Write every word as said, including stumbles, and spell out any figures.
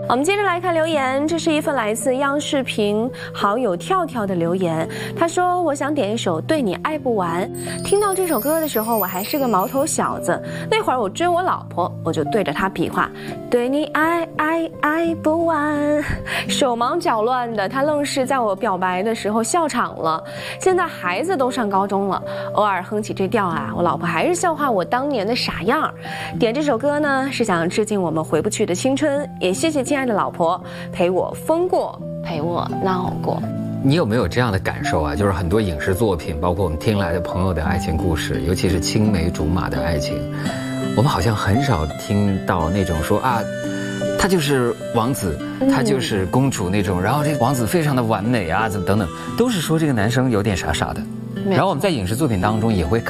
我们接着来看留言，这是一份来自央视频好友跳跳的留言。他说：“我想点一首《对你爱不完》。听到这首歌的时候，我还是个毛头小子。那会儿我追我老婆，我就对着她比划，对你爱爱爱不完，手忙脚乱的。他愣是在我表白的时候笑场了。现在孩子都上高中了，偶尔哼起这调啊，我老婆还是笑话我当年的傻样。点这首歌呢，是想致敬我们回不去的青春，也谢谢亲爱的老婆陪我疯过，陪我闹过。” 你有没有这样的感受啊？就是很多影视作品，包括我们听来的朋友的爱情故事，尤其是青梅竹马的爱情，我们好像很少听到那种说啊，他就是王子，他就是公主那种，然后这个王子非常的完美啊，怎么等等，都是说这个男生有点傻傻的。然后我们在影视作品当中也会